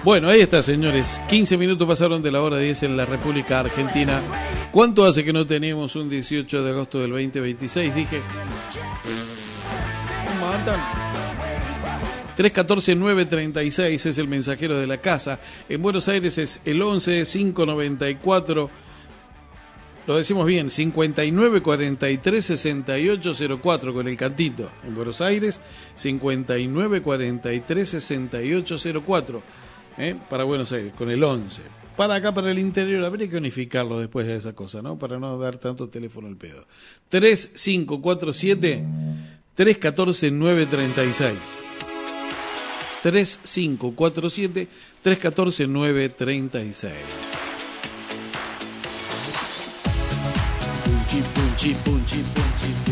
Bueno, ahí está, señores. 15 minutos pasaron de la hora 10 en la República Argentina. ¿Cuánto hace que no tenemos un 18 de agosto del 2026? Dije. Matan. 314-936 es el mensajero de la casa. En Buenos Aires es el 11-594. Lo decimos bien, 5943-6804 con el cantito. En Buenos Aires, 5943-6804. Para Buenos Aires, con el 11. Para acá, para el interior, habría que unificarlo después de esa cosa, ¿no? Para no dar tanto teléfono al pedo. 3547-314-936. 3547-314-936. Punchi, punchi, punchi, punchi, punchi.